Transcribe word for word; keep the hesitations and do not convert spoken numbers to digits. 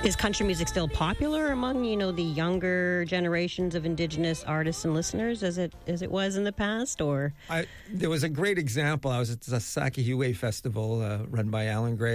Is country music still popular among, you know, the younger generations of Indigenous artists and listeners as it as it was in the past, or? I, there was a great example. I was at the Sakihue Festival uh, run by Alan Gray